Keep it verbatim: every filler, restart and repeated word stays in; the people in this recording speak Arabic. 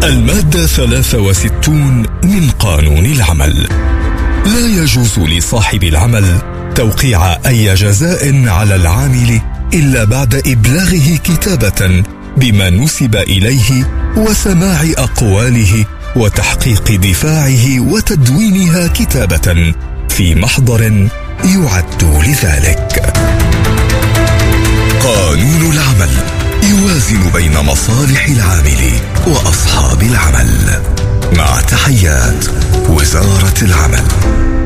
المادة ثلاثة وستون من قانون العمل: لا يجوز لصاحب العمل توقيع أي جزاء على العامل إلا بعد إبلاغه كتابة بما نسب إليه وسماع أقواله وتحقيق دفاعه وتدوينها كتابة في محضر يعد لذلك. قانون العمل يوازن بين مصالح العامل وأصحاب العمل. مع تحيات وزارة العمل.